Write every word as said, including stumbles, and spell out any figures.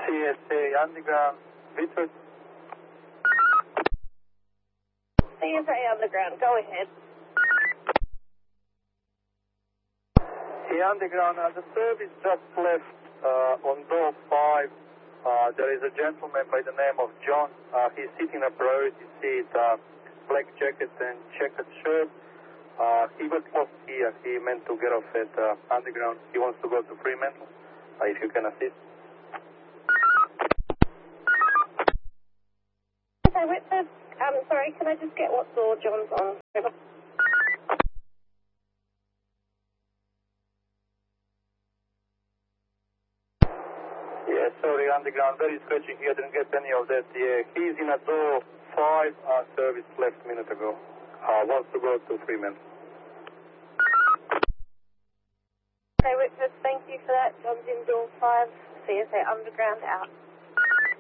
C S A Underground, Whitford. C S A Underground, go ahead. The Underground, uh, the service just left uh, on door five. Uh, there is a gentleman by the name of John. Uh, he's sitting in a priority seat, uh, black jacket and checkered shirt. Uh, he got lost here. He meant to get off at uh, Underground. He wants to go to Fremantle, uh, if you can assist. Okay, Whitford, um, sorry, can I just get what door John's on? Yeah, sorry, Underground, very sketchy here, didn't get any of that. Yeah, he's in a door five, uh, service left a minute ago. Uh, wants to go to Fremantle. Okay, Whitford, thank you for that. John's in door five, C S A Underground out.